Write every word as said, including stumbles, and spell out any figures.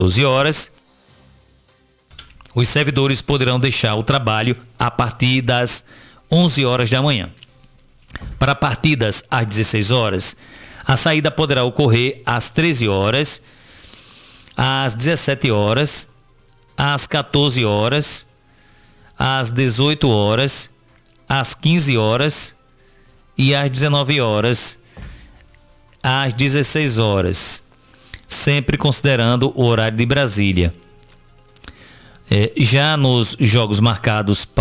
doze horas. Os servidores poderão deixar o trabalho a partir das onze horas da manhã. Para partidas às dezesseis horas, a saída poderá ocorrer às treze horas, às dezessete horas, às quatorze horas, às dezoito horas, às quinze horas e às dezenove horas, às dezesseis horas, sempre considerando o horário de Brasília. É, já nos jogos marcados